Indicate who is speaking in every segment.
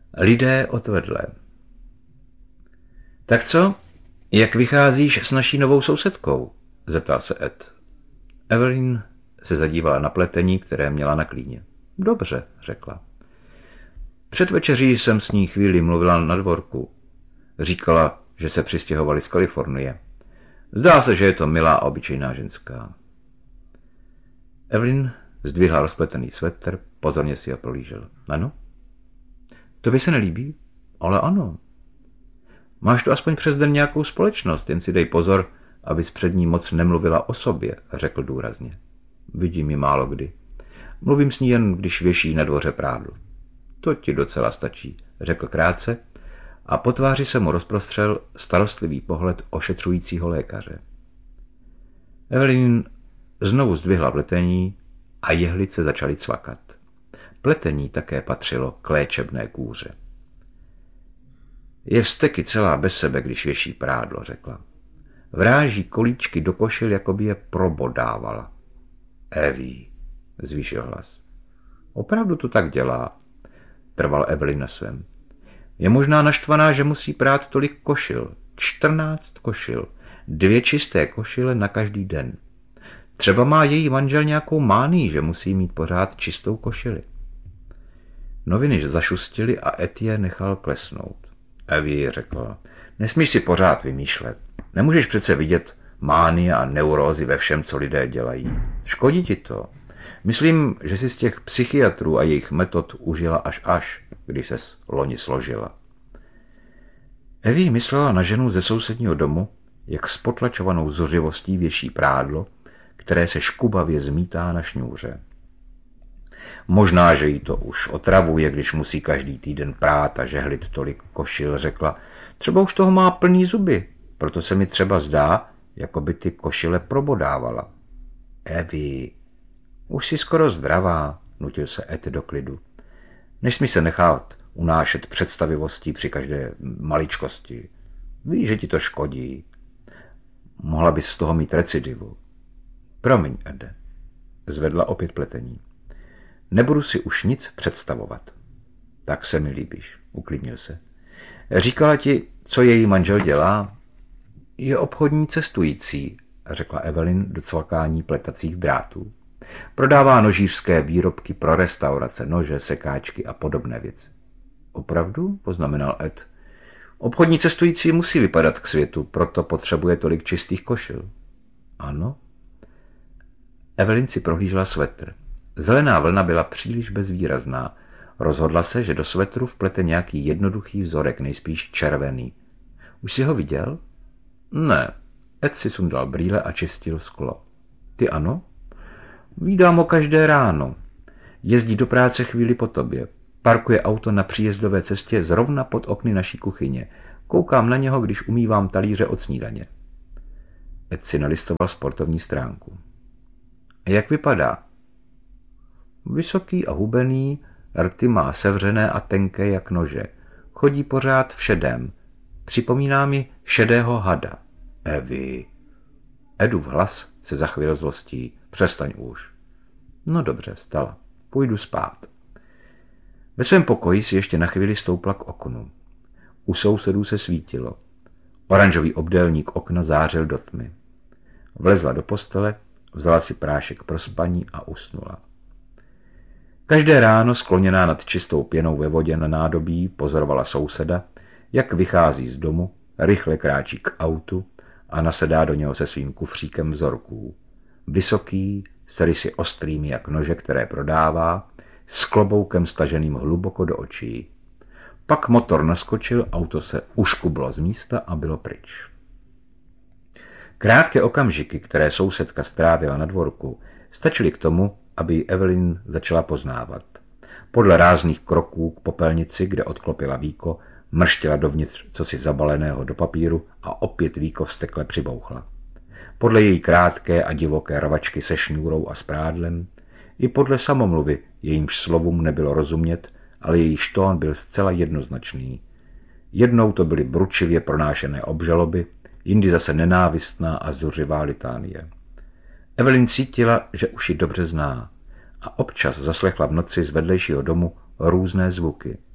Speaker 1: Lidé odvedle. Tak co? Jak vycházíš s naší novou sousedkou? Zeptal se Ed. Evelyn se zadívala na pletení, které měla na klíně. Dobře, řekla. Před večeří jsem s ní chvíli mluvila na dvorku. Říkala, že se přistěhovali z Kalifornie. Zdá se, že je to milá a obyčejná ženská. Evelyn zdvihla rozpletený svetr, pozorně si ho prolížel. Ano? To by se nelíbí? Ale ano. Máš tu aspoň přes den nějakou společnost, jen si dej pozor, abys před ní moc nemluvila o sobě, řekl důrazně. Vidím ji málo kdy. Mluvím s ní jen, když věší na dvoře prádlo. To ti docela stačí, řekl krátce a po tváři se mu rozprostřel starostlivý pohled ošetřujícího lékaře. Evelyn znovu zdvihla pletení a jehlice začaly cvakat. Pletení také patřilo k léčebné kůře. Je vzteky celá bez sebe, když věší prádlo, řekla. Vráží kolíčky do košil, jako by je probodávala. Eví, zvýšil hlas. Opravdu to tak dělá, trval Evelyn na svém. Je možná naštvaná, že musí prát tolik košil. 14 košil. 2 čisté košile na každý den. Třeba má její manžel nějakou mánii, že musí mít pořád čistou košili. Noviny zašustily a Ed je nechal klesnout. Evie řekla, nesmíš si pořád vymýšlet. Nemůžeš přece vidět mánie a neurózy ve všem, co lidé dělají. Škodí ti to. Myslím, že si z těch psychiatrů a jejich metod užila až, když ses loni složila. Evie myslela na ženu ze sousedního domu, jak s potlačovanou zuřivostí věší prádlo, které se škubavě zmítá na šňůře. Možná, že jí to už otravuje, když musí každý týden prát a žehlit tolik košil, řekla. Třeba už toho má plný zuby, proto se mi třeba zdá, jako by ty košile probodávala. Evie, už jsi skoro zdravá, nutil se Ed do klidu. Nesmí se nechat unášet představivostí při každé maličkosti. Víš, že ti to škodí. Mohla bys z toho mít recidivu. Promiň, Ede, zvedla opět pletení. Nebudu si už nic představovat. Tak se mi líbíš, uklidnil se. Říkala ti, co její manžel dělá? Je obchodní cestující, řekla Evelyn do cvakání pletacích drátů. Prodává nožířské výrobky pro restaurace, nože, sekáčky a podobné věci. Opravdu? Poznamenal Ed. Obchodní cestující musí vypadat k světu, proto potřebuje tolik čistých košil. Ano. Evelyn si prohlížela svetr. Zelená vlna byla příliš bezvýrazná. Rozhodla se, že do svetru vplete nějaký jednoduchý vzorek, nejspíš červený. Už jsi ho viděl? Ne. Ed si sundal brýle a čistil sklo. Ty ano? Vídám ho každé ráno. Jezdí do práce chvíli po tobě. Parkuje auto na příjezdové cestě zrovna pod okny naší kuchyně. Koukám na něho, když umývám talíře od snídaně. Ed si nalistoval sportovní stránku. Jak vypadá? Vysoký a hubený, rty má sevřené a tenké jak nože. Chodí pořád v šedém. Připomíná mi šedého hada. Evie. Edův hlas se zachvěl zlostí. Přestaň už. No dobře, vstala. Půjdu spát. Ve svém pokoji si ještě na chvíli stoupla k oknu. U sousedů se svítilo. Oranžový obdélník okna zářil do tmy. Vlezla do postele, vzala si prášek pro spaní a usnula. Každé ráno, skloněná nad čistou pěnou ve vodě na nádobí, pozorovala souseda, jak vychází z domu, rychle kráčí k autu a nasedá do něho se svým kufříkem vzorků. Vysoký, s rysy ostrými jak nože, které prodává, s kloboukem staženým hluboko do očí. Pak motor naskočil, auto se uškublo z místa a bylo pryč. Krátké okamžiky, které sousedka strávila na dvorku, stačily k tomu, aby ji Evelyn začala poznávat. Podle rázných kroků k popelnici, kde odklopila víko, mrštěla dovnitř cosi zabaleného do papíru a opět víko vztekle přibouchla. Podle její krátké a divoké rvačky se šňůrou a s prádlem, i podle samomluvy, jejímž slovům nebylo rozumět, ale její štón byl zcela jednoznačný. Jednou to byly bručivě pronášené obžaloby, jindy zase nenávistná a zuřivá litánie. Evelyn cítila, že už ji dobře zná a občas zaslechla v noci z vedlejšího domu různé zvuky.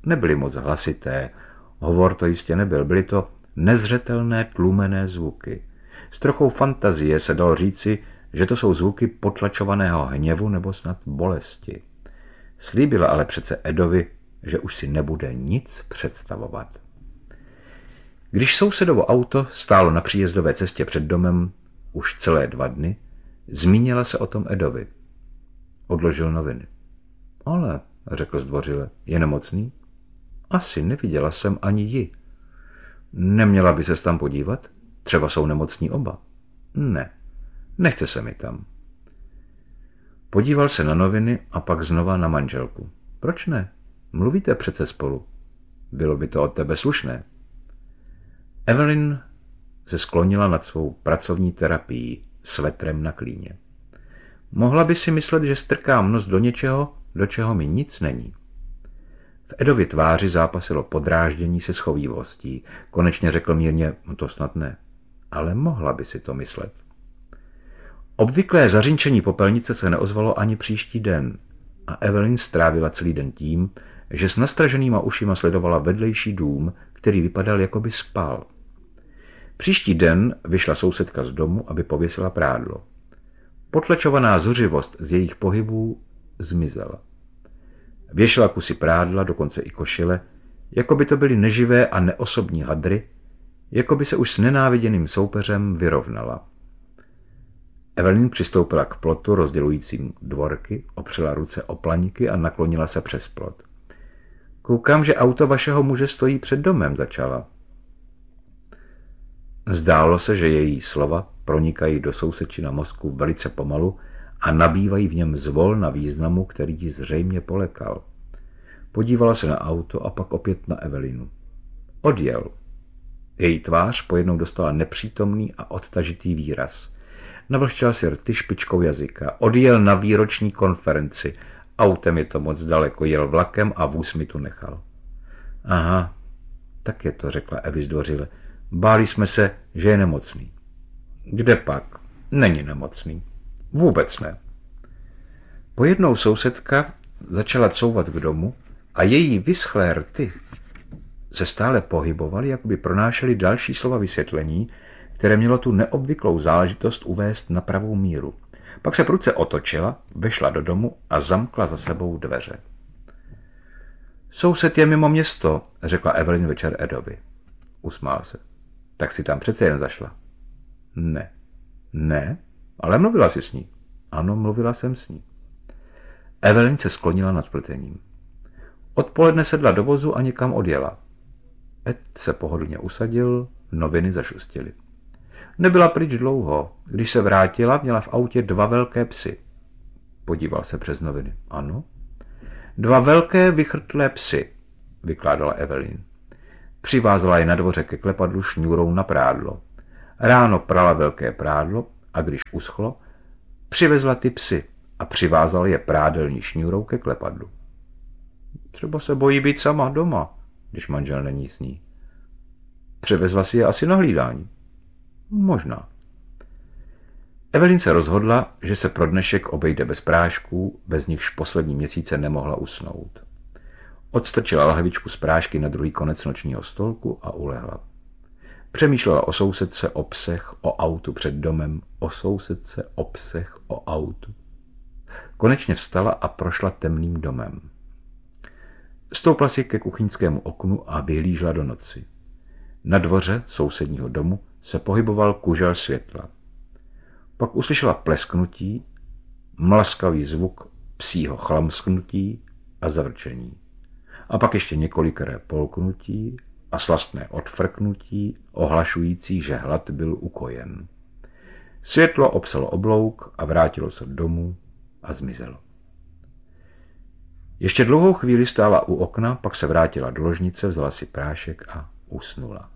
Speaker 1: Nebyly moc hlasité, hovor to jistě nebyl, byly to nezřetelné tlumené zvuky. S trochou fantazie se dalo říci, že to jsou zvuky potlačovaného hněvu nebo snad bolesti. Slíbila ale přece Edovi, že už si nebude nic představovat. Když sousedovo auto stálo na příjezdové cestě před domem už celé 2 dny, zmínila se o tom Edovi. Odložil noviny. Ale, řekl zdvořile, je nemocný? Asi neviděla jsem ani ji. Neměla by ses tam podívat? Třeba jsou nemocní oba. Ne, nechce se mi tam. Podíval se na noviny a pak znova na manželku. Proč ne? Mluvíte přece spolu. Bylo by to od tebe slušné. Evelyn se sklonila nad svou pracovní terapií svetrem na klíně. Mohla by si myslet, že strkám nos do něčeho, do čeho mi nic není. V Edově tváři zápasilo podráždění se schovívostí. Konečně řekl mírně, to snad ne. Ale mohla by si to myslet. Obvyklé zařinčení popelnice se neozvalo ani příští den a Evelyn strávila celý den tím, že s nastraženýma ušima sledovala vedlejší dům, který vypadal, jako by spal. Příští den vyšla sousedka z domu, aby pověsila prádlo. Potlačovaná zuřivost z jejich pohybů zmizela. Věšela kusy prádla, dokonce i košile, jako by to byly neživé a neosobní hadry, jako by se už s nenáviděným soupeřem vyrovnala. Evelyn přistoupila k plotu rozdělujícím dvorky, opřela ruce o planíky a naklonila se přes plot. Koukám, že auto vašeho muže stojí před domem, začala. Zdálo se, že její slova pronikají do sousedčina mozku velice pomalu a nabývají v něm zvolna významu, který ji zřejmě polekal. Podívala se na auto a pak opět na Evelinu. Odjel. Její tvář pojednou dostala nepřítomný a odtažitý výraz. Navlhčela si rty špičkou jazyka. Odjel na výroční konferenci. Autem je to moc daleko, jel vlakem a vůz mi tu nechal. Aha, tak je to, řekla Evi zdvořile. Báli jsme se, že je nemocný. Kde pak? Není nemocný. Vůbec ne. Pojednou sousedka začala couvat k domu a její vyschlé rty se stále pohybovaly, jako by pronášely další slova vysvětlení, které mělo tu neobvyklou záležitost uvést na pravou míru. Pak se prudce otočila, vešla do domu a zamkla za sebou dveře. Soused je mimo město, řekla Evelyn večer Edovi. Usmál se. Tak si tam přece jen zašla. Ne. Ne, ale mluvila jsi s ní. Ano, mluvila jsem s ní. Evelyn se sklonila nad pltením. Odpoledne sedla do vozu a někam odjela. Ed se pohodlně usadil, noviny zašustily. Nebyla pryč dlouho. Když se vrátila, měla v autě 2 velké psy. Podíval se přes noviny. Ano. 2 velké vychrtlé psy, vykládala Evelyn. Přivázala je na dvoře ke klepadlu šňůrou na prádlo. Ráno prala velké prádlo a když uschlo, přivezla ty psy a přivázala je prádelní šňůrou ke klepadlu. Třeba se bojí být sama doma, když manžel není s ní. Přivezla si je asi na hlídání. Možná. Evelyn se rozhodla, že se pro dnešek obejde bez prášků, bez nichž poslední měsíce nemohla usnout. Odstrčila lahvičku z prášky na druhý konec nočního stolku a ulehla. Přemýšlela o sousedce, o psech, o autu před domem, o sousedce, o psech, o autu. Konečně vstala a prošla temným domem. Stoupla si ke kuchyňskému oknu a vyhlížela do noci. Na dvoře sousedního domu se pohyboval kužel světla. Pak uslyšela plesknutí, mlaskavý zvuk psího chlamsknutí a zavrčení. A pak ještě několikeré polknutí a slastné odfrknutí, ohlašující, že hlad byl ukojen. Světlo obsalo oblouk a vrátilo se domů a zmizelo. Ještě dlouhou chvíli stála u okna, pak se vrátila do ložnice, vzala si prášek a usnula.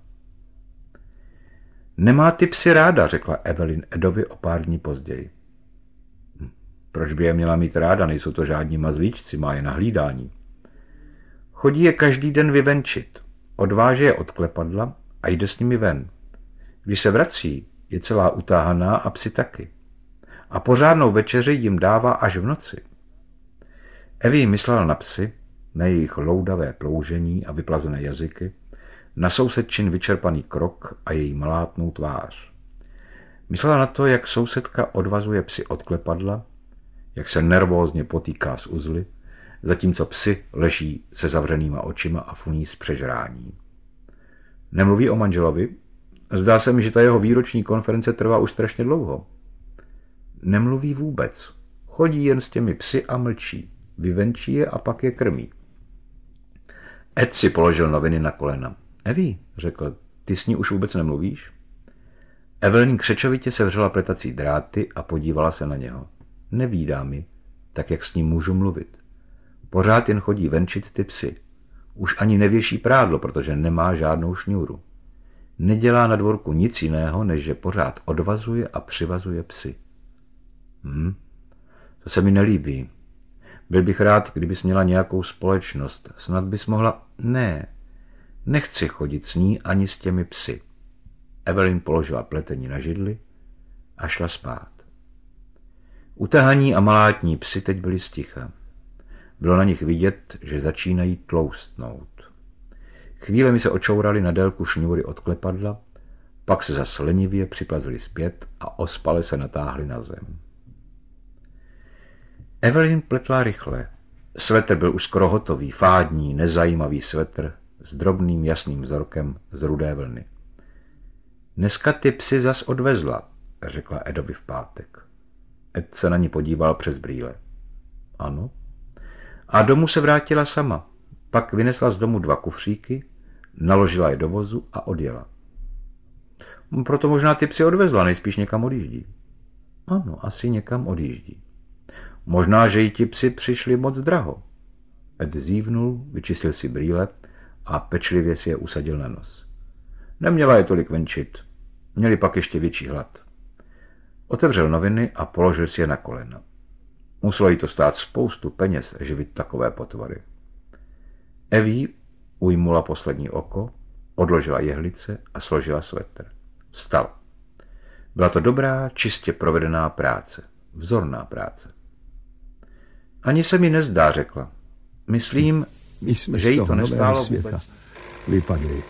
Speaker 1: Nemá ty psy ráda, řekla Evelyn Edovi o pár dní později. Proč by je měla mít ráda, nejsou to žádní mazlíčci, má je na hlídání. Chodí je každý den vyvenčit, odváže je od klepadla a jde s nimi ven. Když se vrací, je celá utáhaná a psi taky. A pořádnou večeři jim dává až v noci. Evie myslela na psy, na jejich loudavé ploužení a vyplazené jazyky, na sousedčin vyčerpaný krok a její malátnou tvář. Myslela na to, jak sousedka odvazuje psy od klepadla, jak se nervózně potýká s uzly, zatímco psy leží se zavřenýma očima a funí z přežrání. Nemluví o manželovi? Zdá se mi, že ta jeho výroční konference trvá už strašně dlouho. Nemluví vůbec. Chodí jen s těmi psy a mlčí. Vyvenčí je a pak je krmí. Ed si položil noviny na kolena. Evi, řekl, ty s ní už vůbec nemluvíš? Evelyn křečovitě sevřela pletací dráty a podívala se na něho. Nevídá mi, tak jak s ním můžu mluvit. Pořád jen chodí venčit ty psy. Už ani nevěší prádlo, protože nemá žádnou šňůru. Nedělá na dvorku nic jiného, než že pořád odvazuje a přivazuje psy. To se mi nelíbí. Byl bych rád, kdybys měla nějakou společnost. Snad bys mohla... Ne, nechci chodit s ní ani s těmi psy. Evelyn položila pletení na židli a šla spát. Utahaní a malátní psy teď byli sticha. Bylo na nich vidět, že začínají tloustnout. Chvílemi se očourali na délku šňůry od klepadla, pak se zas lenivě připlazili zpět a ospale se natáhli na zem. Evelyn pletla rychle. Svetr byl už skoro hotový, fádní, nezajímavý svetr s drobným jasným vzorkem z rudé vlny. Dneska ty psy zas odvezla, řekla Edovi v pátek. Ed se na ní podíval přes brýle. Ano. A domů se vrátila sama. Pak vynesla z domu 2 kufříky, naložila je do vozu a odjela. Proto možná ty psy odvezla, nejspíš někam odjíždí. Ano, asi někam odjíždí. Možná, že jí ti psy přišli moc draho. Ed zívnul, vyčistil si brýle a pečlivě si je usadil na nos. Neměla je tolik venčit. Měli pak ještě větší hlad. Otevřel noviny a položil si je na kolena. Muselo jí to stát spoustu peněz živit takové potvary. Evie ujmula poslední oko, odložila jehlice a složila svetr. Vstal. Byla to dobrá, čistě provedená práce. Vzorná práce. Ani se mi nezdá, řekla. Myslím, že jí to nestálo vůbec.
Speaker 2: Vypadli.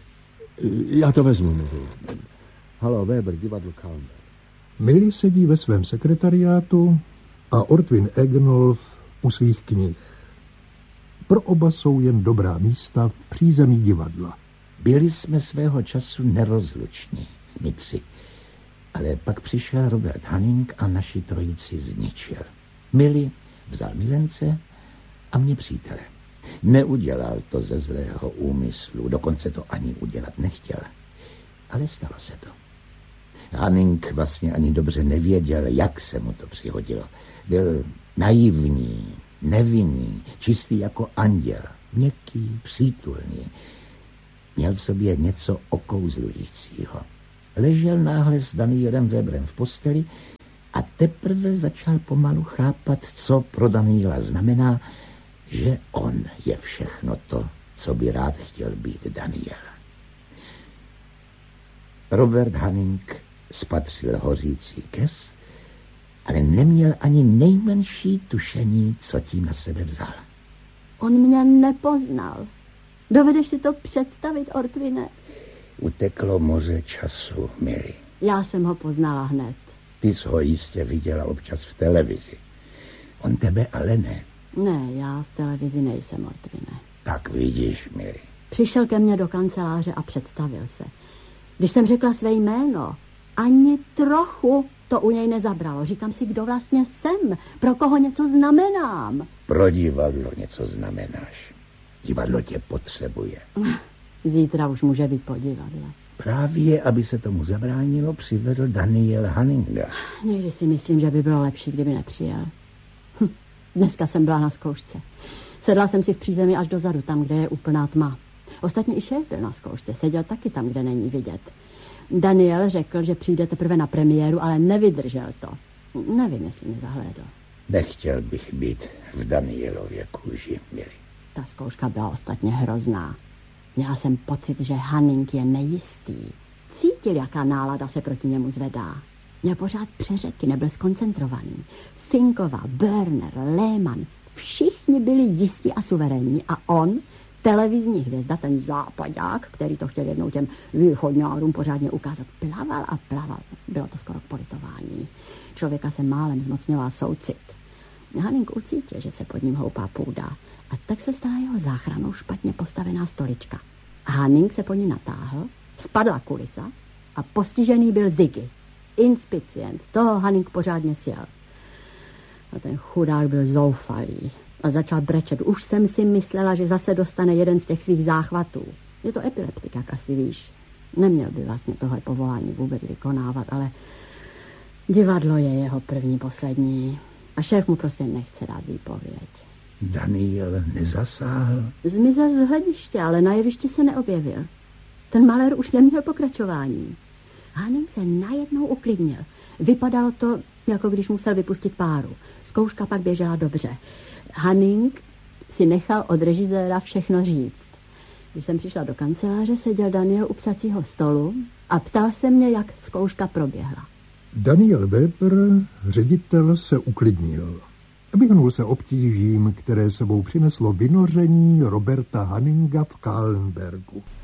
Speaker 2: Já to vezmu, Milly. Halo, Weber, divadlo Kalmer.
Speaker 3: Milly sedí ve svém sekretariátu a Ortwin Egnolf u svých knih. Pro oba jsou jen dobrá místa v přízemí divadla.
Speaker 4: Byli jsme svého času nerozluční, my 3. Ale pak přišel Robert Hanning a naši trojici zničil. Milly vzal milence a mě přítele. Neudělal to ze zlého úmyslu, dokonce to ani udělat nechtěl. Ale stalo se to. Hanning vlastně ani dobře nevěděl, jak se mu to přihodilo. Byl naivní, nevinný, čistý jako anděl, měkký, přítulný. Měl v sobě něco okouzlujícího. Ležel náhle s Danielem Weberem v posteli a teprve začal pomalu chápat, co pro Daniela znamená, že on je všechno to, co by rád chtěl být Daniel. Robert Hanning spatřil hořící keř, ale neměl ani nejmenší tušení, co tím na sebe vzal.
Speaker 5: On mě nepoznal. Dovedeš si to představit, Ortwine?
Speaker 4: Uteklo moře času, Milly.
Speaker 5: Já jsem ho poznala hned.
Speaker 4: Ty jsi ho jistě viděla občas v televizi. On tebe ale ne.
Speaker 5: Ne, já v televizi nejsem, Ortwine.
Speaker 4: Tak vidíš, Milly.
Speaker 5: Přišel ke mně do kanceláře a představil se. Když jsem řekla své jméno, ani trochu to u něj nezabralo. Říkám si, kdo vlastně jsem, pro koho něco znamenám.
Speaker 4: Pro divadlo něco znamenáš. Divadlo tě potřebuje.
Speaker 5: Zítra už může být po divadle.
Speaker 4: Právě, aby se tomu zabránilo, přivedl Daniel Hanninga.
Speaker 5: Někdy si myslím, že by bylo lepší, kdyby nepřijel. Dneska jsem byla na zkoušce. Sedla jsem si v přízemí až dozadu, tam, kde je úplná tma. Ostatně i šéf byl na zkoušce, seděl taky tam, kde není vidět. Daniel řekl, že přijde teprve na premiéru, ale nevydržel to. Nevím, jestli mě zahlédl.
Speaker 4: Nechtěl bych být v Danielově kůži, Milly.
Speaker 5: Ta zkouška byla ostatně hrozná. Měla jsem pocit, že Hanning je nejistý. Cítil, jaká nálada se proti němu zvedá. Měl pořád přeřeky, nebyl skoncentrovaný. Finkova, Berner, Lehmann, Všichni byli jistí a suverénní a on, televizní hvězda, ten západák, který to chtěl jednou těm východňárům pořádně ukázat, plaval a plaval. Bylo to skoro k politování. Člověka se málem zmocňoval soucit. Hanning ucítil, že se pod ním houpá půda a tak se stala jeho záchranou špatně postavená stolička. Hanning se po ní natáhl, spadla kulisa a postižený byl Ziggy. Inspicient, toho Hanning pořádně sjel. A ten chudák byl zoufalý a začal brečet. Už jsem si myslela, že zase dostane jeden z těch svých záchvatů. Je to epileptik, jak asi víš. Neměl by vlastně tohle povolání vůbec vykonávat, ale divadlo je jeho první, poslední. A šéf mu prostě nechce dát výpověď.
Speaker 4: Daniel nezasáhl?
Speaker 5: Zmizel z hlediště, ale na jevišti se neobjevil. Ten malér už neměl pokračování. Hanning se najednou uklidnil. Vypadalo to, jako když musel vypustit páru. Zkouška pak běžela dobře. Hanning si nechal od režiséra všechno říct. Když jsem přišla do kanceláře, seděl Daniel u psacího stolu a ptal se mě, jak zkouška proběhla.
Speaker 3: Daniel Weber, ředitel, se uklidnil. Vyhnul se obtížím, které sebou přineslo vynoření Roberta Hanninga v Kahlenbergu.